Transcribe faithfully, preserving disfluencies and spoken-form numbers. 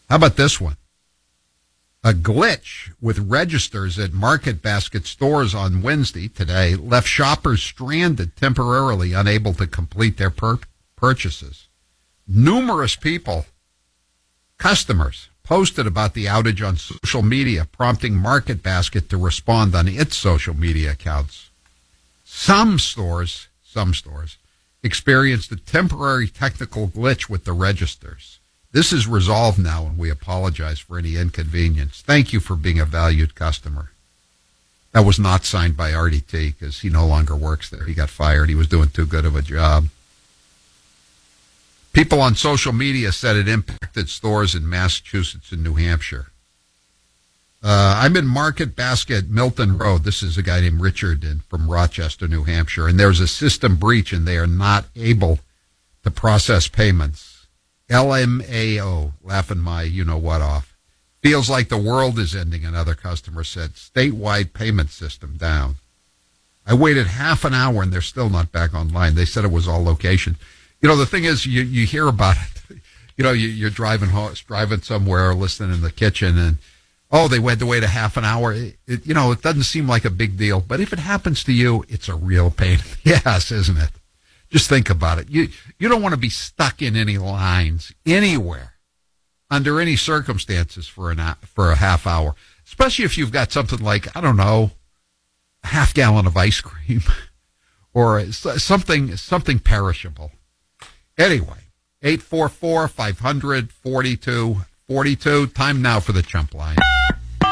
How about this one? A glitch with registers at Market Basket stores on Wednesday, today, left shoppers stranded, temporarily unable to complete their pur- purchases. Numerous people, customers, posted about the outage on social media, prompting Market Basket to respond on its social media accounts. Some stores, some stores, experienced a temporary technical glitch with the registers. This is resolved now, and we apologize for any inconvenience. Thank you for being a valued customer. That was not signed by R D T because he no longer works there. He got fired. He was doing too good of a job. People on social media said it impacted stores in Massachusetts and New Hampshire. Uh, I'm in Market Basket, Milton Road. This is a guy named Richard in, from Rochester, New Hampshire. And there's a system breach, and they are not able to process payments. L M A O, laughing my you-know-what off. Feels like the world is ending, another customer said. Statewide payment system down. I waited half an hour, and they're still not back online. They said it was all location. You know, the thing is, you, you hear about it. You know, you, you're driving home, driving somewhere, listening in the kitchen, and, oh, they had to wait a half an hour. It, it, you know, it doesn't seem like a big deal. But if it happens to you, it's a real pain. Yes, isn't it? Just think about it. You you don't want to be stuck in any lines anywhere under any circumstances for an for a half hour, especially if you've got something like, I don't know, a half gallon of ice cream or something something perishable. Anyway, eight four four, five hundred, forty-two forty-two. Time now for the Chump Line.